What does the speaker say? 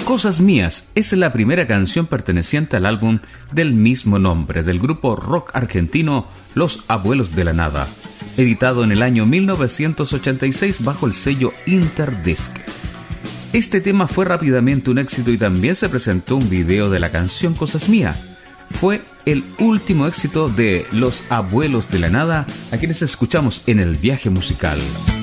Cosas Mías es la primera canción perteneciente al álbum del mismo nombre del grupo rock argentino Los Abuelos de la Nada, editado en el año 1986 bajo el sello Interdisc. Este tema fue rápidamente un éxito y también se presentó un video de la canción Cosas Mías. Fue el último éxito de Los Abuelos de la Nada, a quienes escuchamos en el viaje musical.